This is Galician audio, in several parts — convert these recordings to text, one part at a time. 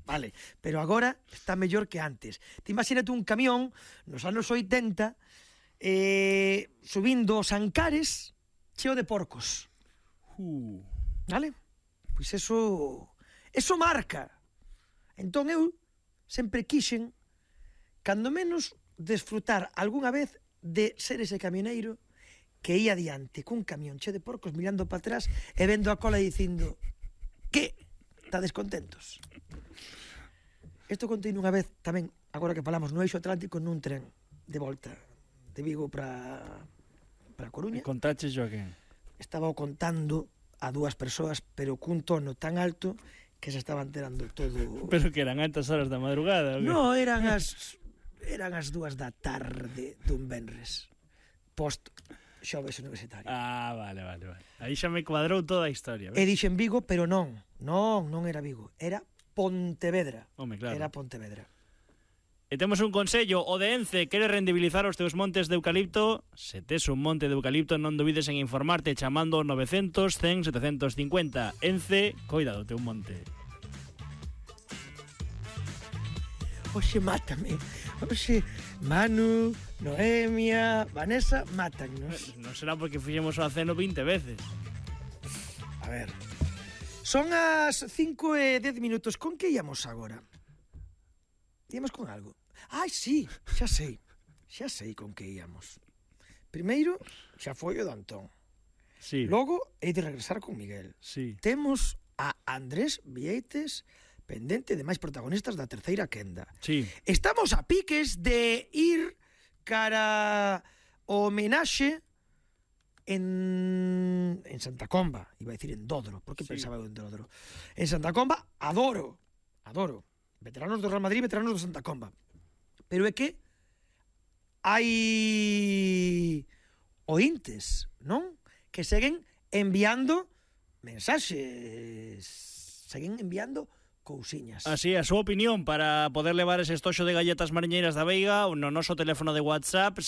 vale, pero agora está mellor que antes. Te imagínate un camión nos anos 80 subindo os Ancares cheo de porcos. Vale? Pois eso marca. Entón eu sempre quixen, cando menos, desfrutar algunha vez de ser ese camioneiro que ia adiante cun camión cheo de porcos mirando para atrás e vendo a cola e dicindo: que? Estades contentos? Isto contei unha vez tamén, agora que falamos no Eixo Atlántico, nun tren de volta de Vigo para Coruña. E contaches yo a quen? Estaba contando a dúas persoas, pero cun tono tan alto que se estaba enterando todo. Pero que eran altas horas da madrugada, o que? No, eran as 2 da tarde dun venres post xoves universitario. Ah, vale. Aí xa me cuadrou toda a historia. E dixen Vigo, pero non era Vigo, era Pontevedra. Home, claro. Era Pontevedra. E temos un consello, o de Ence quere rendibilizar os teus montes de eucalipto. Se tes un monte de eucalipto, non dubides en informarte chamando 900 100 750. Ence, coida do teu monte. Oxe, mátame. Oxe, Manu, Noemia, Vanessa, mátannos. Non será porque fixemos o aceno 20 veces. A ver. Son as 5:10 minutos. Con que íamos agora? Íamos con algo. Ai, sí, xa sei con que íamos. Primeiro, xa foi o do Antón. Sí. Logo, hei de regresar con Miguel. Sí. Temos a Andrés Vieites pendente de máis protagonistas da terceira quenda. Sí. Estamos a piques de ir cara o homenaxe en Santa Comba, iba a decir en Dodro, porque sí. pensaba eu en Dodro. En Santa Comba, adoro. Veteranos do Real Madrid, veteranos do Santa Comba. Pero é que hai ointes, non? Que seguen enviando mensaxes, seguen enviando cousiñas. Así, a súa opinión para poder levar ese estoxo de galletas mariñeiras da Veiga no noso teléfono de WhatsApp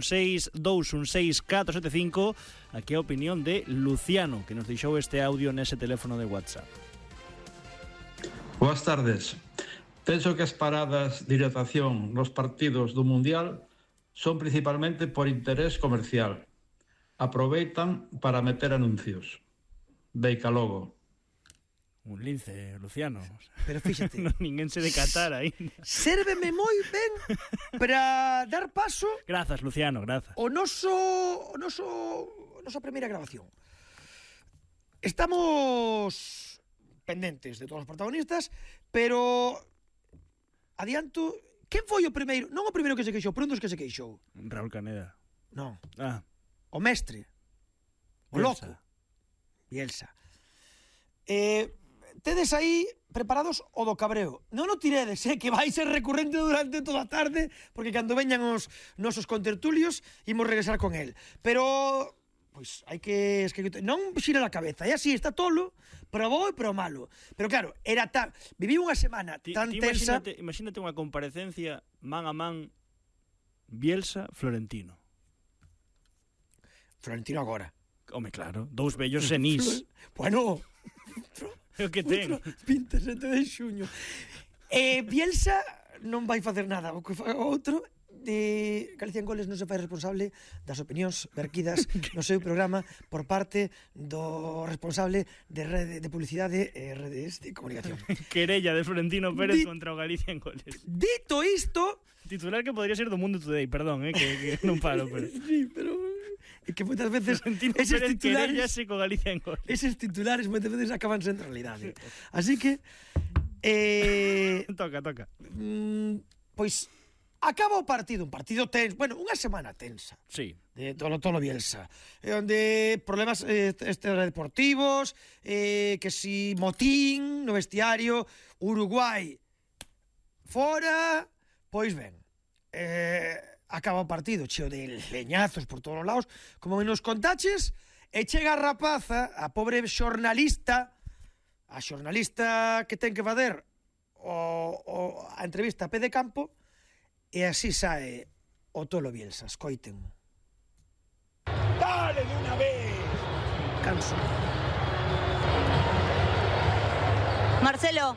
616-216-475. Aquí a opinión de Luciano, que nos deixou este audio nese teléfono de WhatsApp. Boas tardes. Penso que as paradas de hidratación nos partidos do Mundial son principalmente por interés comercial. Aproveitan para meter anuncios. Beica logo. Un lince, Luciano. Pero fíxate, non, ninguén se decatar aí. Sérveme moi ben para dar paso. Grazas, Luciano, grazas. O nosa primeira grabación. Estamos pendentes de todos os protagonistas, pero adianto, quen foi o primeiro? Non o primeiro que se queixou, pero un dos que se queixou. Raúl Caneda. Non. Ah. O mestre. O Bielsa. loco. Bielsa. Tedes aí preparados o do cabreo. Non o tiredes, que vai ser recurrente durante toda a tarde, porque cando veñan os nosos contertulios imos regresar con el. Pero pois hai que non xira a cabeza, e así está tolo, pero bo e pero malo. Pero claro, era tan viví unha semana tan tensa. Imagínate unha comparecencia man a man Bielsa-Florentino. Florentino agora. Home, claro, dous vellos senís. Bueno, o que ten. 27 de xuño. Bielsa non vai facer nada, o que fa outro. Galicia en Goles non se fai responsable das opinións verquidas no seu programa por parte do responsable de rede de publicidade e redes de comunicación. Querella de Florentino Pérez contra o Galicia en Goles. Dito isto, titular que podría ser do Mundo Today, perdón, que non paro, pero sí, pero é que moitas veces Florentino eses Pérez titulares querellase co Galicia en Goles. Eses titulares moitas veces acaban sendo realidade. Así que toca. Pois acaba o partido, un partido tenso, bueno, unha semana tensa. Sí. De Tolo Bielsa, onde problemas deportivos, que si motín no vestiario, Uruguai fora, pois ben, acaba o partido cheo de leñazos por todos os lados, como nos contaches, e chega a rapaza, a pobre xornalista, a xornalista que ten que facer a entrevista a pé de campo. E así sae o Tolo Bielsa, escoiten. ¡Dale de una vez! Canso. Marcelo,